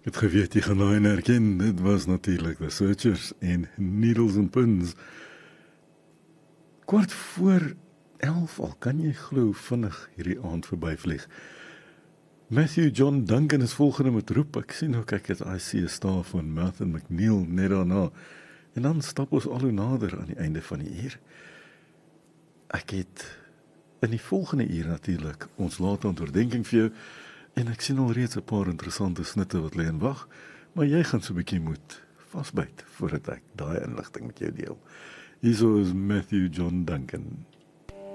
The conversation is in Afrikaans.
Het geweet jy gaan daai herken, dit was natuurlik The Searchers en Needles and Pins. Kwart voor 11 al, kan jy glo vinnig hierdie aand verbyvlieg. Matthew John Duncan is volgende met roep, ek sien ook ek het I See a Star van Martha McNeil net daarna, en dan stap ons al hoe nader aan die einde van die uur. Ek het in die volgende uur natuurlik ons late oordenking vir jou, en ek sien al reeds 'n paar interessante snitte wat lê in wag, maar jy gaan so 'n bietjie moet vasbyt voordat ek daai inligting met jou deel. Hierso is Matthew John Duncan.